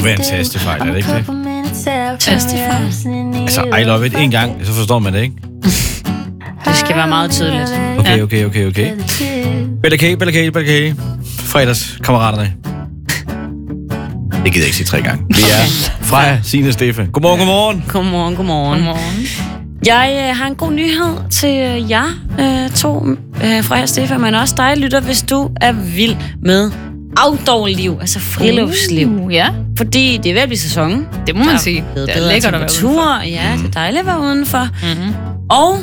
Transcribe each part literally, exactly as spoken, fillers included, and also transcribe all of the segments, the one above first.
må være en tastefejl, er det ikke det? Tastefejl. Altså, I love it en gang, så forstår man det, ikke? Det skal være meget tydeligt. Okay, okay, okay, okay. Bella K, Bella K, Bella K. Fredagskammmeraterne. Det gider jeg ikke sige tre gange. Vi er Freja, Signe og Stefan. Godmorgen, godmorgen. Godmorgen, godmorgen. Godmorgen. Jeg øh, har en god nyhed til øh, jer øh, to, øh, Freja og Stefan, men også dig, lytter, hvis du er vild med outdoor-liv, altså friluftsliv. Uh, ja. Fordi det er ved at blive sæson. Det må man sige. Det Det er lækkert at være udenfor. Ja, det er dejligt at være udenfor. Mm-hmm. Og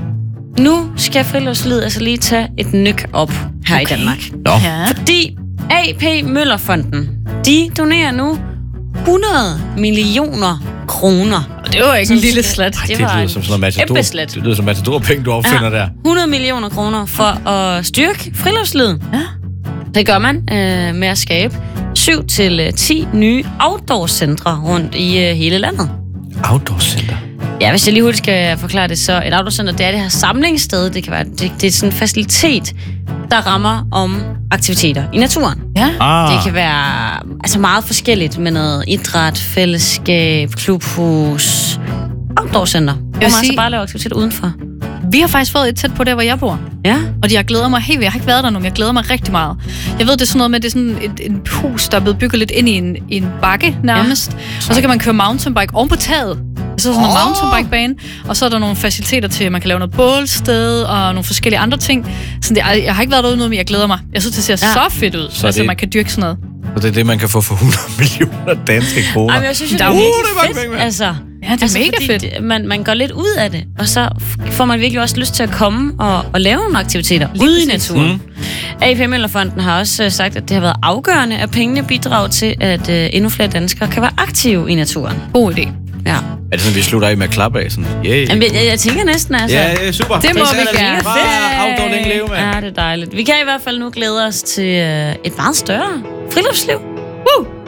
nu skal friluftslivet altså lige tage et nyk op her okay. i Danmark. Nå. Ja. Fordi A P Møllerfonden, de donerer nu hundrede millioner kroner. Og det var ikke en lille slat. Ej, Det det var lyder en som sådan noget kæmpe matador. slat. Det lyder som matador-penge, du opfinder Ja. der. hundrede millioner kroner for at styrke friluftslivet. Ja. Det gør man øh, med at skabe syv til ti nye outdoor-centre rundt i øh, hele landet. Outdoor center. Ja, hvis jeg lige hurtigt skal forklare det, så et outdoor-center, det er det her samlingssted. Det kan være, det, det er sådan en facilitet, der rammer om aktiviteter i naturen. Ja. Ah. Det kan være altså meget forskelligt med noget idræt, fællesskab, klubhus, outdoor-center. Hvor man sige- altså bare laver aktiviteter udenfor. Vi har faktisk fået et tæt på der, hvor jeg bor. Ja. Og jeg glæder mig helt vildt. Jeg har ikke været der nu, men jeg glæder mig rigtig meget. Jeg ved, det er sådan noget med, det er sådan et, et hus, der er blevet bygget lidt ind i en, i en bakke nærmest. Ja. Og så kan man køre mountainbike oven på taget. Så er sådan en Åh. mountainbikebane, og så er der nogle faciliteter til, at man kan lave noget bålsted og nogle forskellige andre ting. Så det, jeg har ikke været derude nu, men jeg glæder mig. Jeg synes, det ser Ja. så fedt ud, Så altså det- man kan dyrke sådan noget. Og det er det, man kan få for hundrede millioner danske kroner. Ej, men jeg synes jo, Der det er er jo- virkelig Uh, det er mange fedt. penge, mand. Altså, Ja, det er altså, mega fordi fedt. det- Man, man går lidt ud af det, og så f- får man virkelig også lyst til at komme og, og lave nogle aktiviteter Lige ude i præcis. naturen. Mm. A P Møllerfonden har også øh, sagt, at det har været afgørende, at pengene bidrager til, at øh, endnu flere danskere kan være aktive i naturen. God idé. Ja. Er det sådan, vi slutter af med at klappe af? Sådan, yeah. Jamen, jeg, jeg, jeg tænker næsten, altså. Ja, ja, super. Det må Så vi er det gerne. Bare outdoor længe leve, mand. Ja, det er dejligt. Vi kan i hvert fald nu glæde os til øh, et meget større friluftsliv. Woo!